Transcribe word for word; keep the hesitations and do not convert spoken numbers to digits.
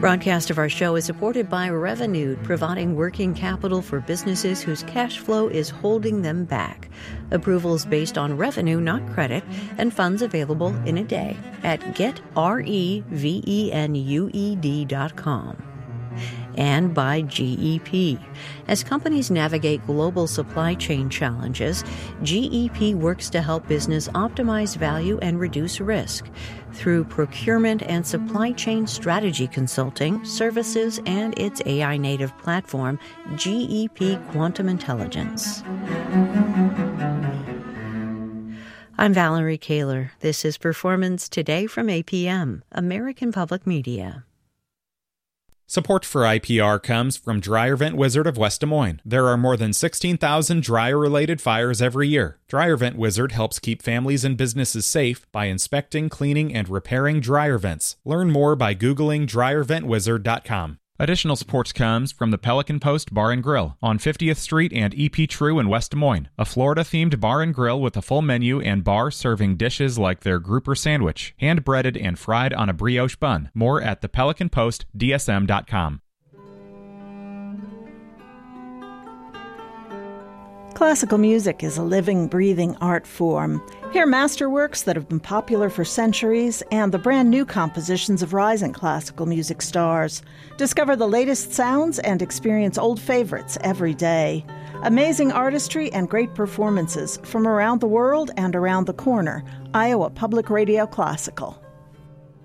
Broadcast of our show is supported by Revenued, providing working capital for businesses whose cash flow is holding them back. Approvals based on revenue, not credit, and funds available in a day at get revenued dot com. And by G E P. As companies navigate global supply chain challenges, G E P works to help business optimize value and reduce risk through procurement and supply chain strategy consulting, services, and its A I-native platform, G E P Quantum Intelligence. I'm Valerie Kaler. This is Performance Today from A P M, American Public Media. Support for I P R comes from Dryer Vent Wizard of West Des Moines. There are more than sixteen thousand dryer-related fires every year. Dryer Vent Wizard helps keep families and businesses safe by inspecting, cleaning, and repairing dryer vents. Learn more by Googling dryer vent wizard dot com. Additional support comes from the Pelican Post Bar and Grill on fiftieth Street and E P True in West Des Moines, a Florida-themed bar and grill with a full menu and bar serving dishes like their grouper sandwich, hand-breaded and fried on a brioche bun. More at the pelican post d s m dot com. Classical music is a living, breathing art form. Hear masterworks that have been popular for centuries and the brand new compositions of rising classical music stars. Discover the latest sounds and experience old favorites every day. Amazing artistry and great performances from around the world and around the corner. Iowa Public Radio Classical.